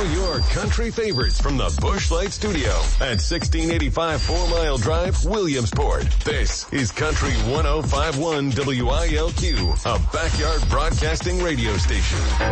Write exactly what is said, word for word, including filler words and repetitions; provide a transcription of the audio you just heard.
All your country favorites from the Busch Light Studio at sixteen eighty-five Four Mile Drive, Williamsport. This is Country one oh five point one W I L Q, a backyard broadcasting radio station.